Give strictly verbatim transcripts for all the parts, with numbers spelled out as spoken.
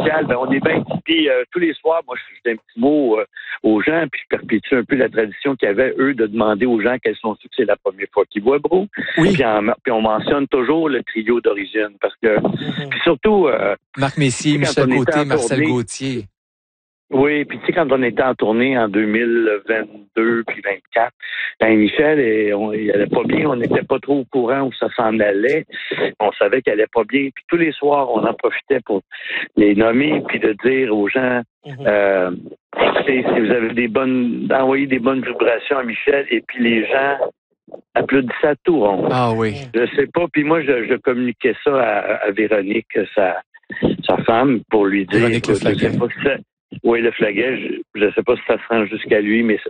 spécial. Ben, on est bien puis euh, tous les soirs, moi, je fais un petit mot euh, aux gens, puis je perpétue un peu la tradition qu'il y avait, eux, de demander aux gens quels sont ceux que c'est la première fois qu'ils voient Brou. Oui. Puis, en, puis on mentionne toujours le trio d'origine, parce que, mm-hmm. puis surtout... Euh, Marc Messier, Michel Côté, Marcel Gauthier. Oui, puis tu sais, quand on était en tournée en deux mille vingt-deux puis vingt-quatre, ben Michel, et on, il allait pas bien, on n'était pas trop au courant où ça s'en allait. On savait qu'elle allait pas bien. Puis tous les soirs, on en profitait pour les nommer puis de dire aux gens, mm-hmm. euh, écoutez, si vous avez des bonnes, d'envoyer des bonnes vibrations à Michel, et puis les gens applaudissaient à tout rond. Ah oui. Je sais pas, puis moi, je, je communiquais ça à, à Véronique, sa, sa femme, pour lui dire. Véronique Le Flaguet. Je sais pas si ça, oui, le Flaguet, je ne sais pas si ça se rend jusqu'à lui, mais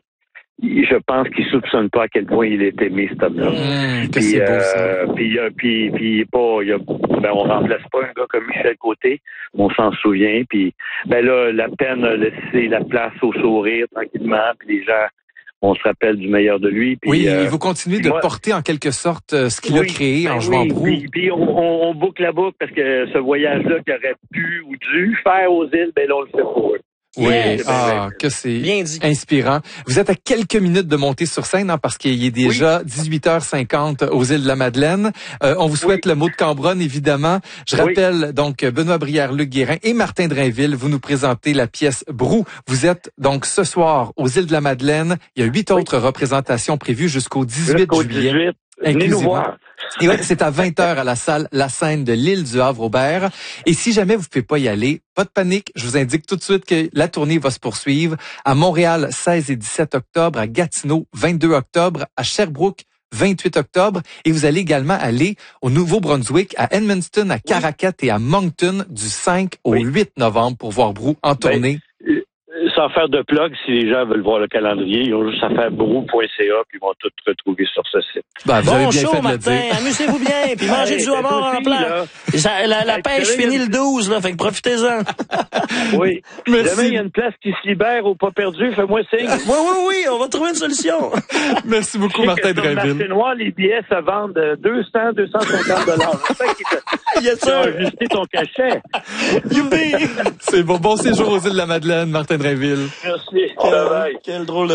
je pense qu'il ne soupçonne pas à quel point il est aimé, cet homme-là. Mmh, puis, c'est beau, euh, puis, puis, puis, il est pas, il a, ben, on remplace pas un gars comme Michel Côté, on s'en souvient. Puis, ben là, la peine a laissé la place au sourire tranquillement, puis les gens, on se rappelle du meilleur de lui. Puis, oui, euh, et vous continuez de moi, porter en quelque sorte ce qu'il oui, a créé ben en jouant oui, Brou. Puis, puis on, on, on boucle la boucle parce que ce voyage-là qu'il aurait pu ou dû faire aux îles, ben là, on le fait pour eux. Oui, yes. ah, que c'est inspirant. Vous êtes à quelques minutes de monter sur scène, hein, parce qu'il est déjà oui. dix-huit heures cinquante aux îles de la Madeleine. Euh, on vous souhaite oui. le mot de Cambronne, évidemment. Je rappelle oui. donc Benoît Brière, Luc Guérin et Martin Drainville. Vous nous présentez la pièce Brou. Vous êtes donc ce soir aux îles de la Madeleine. Il y a huit oui. autres représentations prévues jusqu'au dix-huit jusqu'au juillet. dix-huit. Venez nous voir. Et ouais, c'est à vingt heures à la salle La Scène de l'île du Havre-Aubert. Et si jamais vous ne pouvez pas y aller, pas de panique, je vous indique tout de suite que la tournée va se poursuivre à Montréal seize et dix-sept octobre, à Gatineau vingt-deux octobre, à Sherbrooke vingt-huit octobre. Et vous allez également aller au Nouveau-Brunswick, à Edmundston, à Caracat et à Moncton du cinq au oui. huit novembre pour voir Brou en tournée. Ben, sans faire de plug, si les gens veulent voir le calendrier, ils ont juste à faire brou point c a puis ils vont tout retrouver sur ce site. Ben, vous bon avez bien show, fait de Martin. Amusez-vous bien, puis mangez du homard en plat. La, la, la pêche finit le douze, là, fait que profitez-en. Oui. Merci. Demain, il y a une place qui se libère au pas perdu. Fais-moi signe. Oui, oui, oui, on va trouver une solution. Merci beaucoup, Martin Drainville. Sur Marché Noir, les billets se vendent deux cents à deux cent cinquante dollars. Yes, sir. Ajuster ton cachet. Youpi! C'est bon. Bon séjour aux îles de la Madeleine, Martin Drainville. Merci. Oh, quel drôle de